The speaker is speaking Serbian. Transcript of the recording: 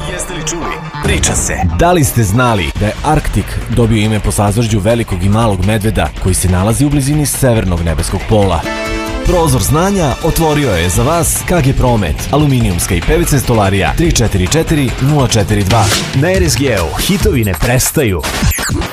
Jeste li čuli? Priča se. Da li ste znali da je Arktik dobio ime po sazvrđu velikog i malog medveda koji se nalazi u blizini severnog nebeskog pola? Prozor znanja otvorio je za vas KG Promet, aluminijumska i PVC stolarija 344 042. Na RSG-u hitovi ne prestaju.